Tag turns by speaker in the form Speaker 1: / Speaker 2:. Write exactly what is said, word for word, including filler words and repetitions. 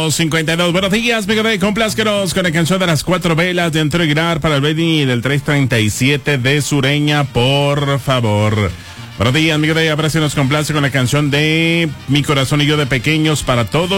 Speaker 1: ocho cincuenta y dos. Buenos días, Miguel Rey. Complázquenos con la canción de las cuatro velas de entregar para el Benny del tres treinta y siete de Sureña, por favor. Buenos días, Miguel Rey. Ahora se nos complace con la canción de Mi corazón y yo de pequeños para todos.